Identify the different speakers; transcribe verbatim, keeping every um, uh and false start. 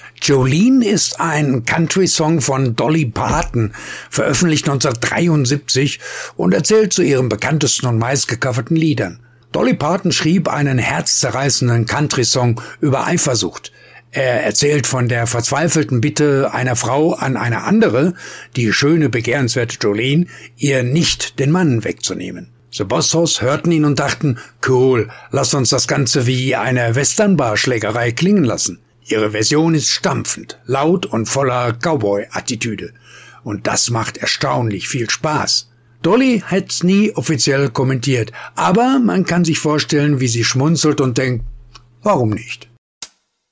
Speaker 1: Jolene ist ein Country-Song von Dolly Parton, veröffentlicht neunzehnhundertdreiundsiebzig und erzählt zu ihren bekanntesten und meistgecoverten Liedern. Dolly Parton schrieb einen herzzerreißenden Country-Song über Eifersucht. Er erzählt von der verzweifelten Bitte einer Frau an eine andere, die schöne, begehrenswerte Jolene, ihr nicht den Mann wegzunehmen. The Bossos hörten ihn und dachten, cool, lass uns das Ganze wie eine Westernbar-Schlägerei klingen lassen. Ihre Version ist stampfend, laut und voller Cowboy-Attitüde. Und das macht erstaunlich viel Spaß. Dolly hat's nie offiziell kommentiert, aber man kann sich vorstellen, wie sie schmunzelt und denkt, warum nicht?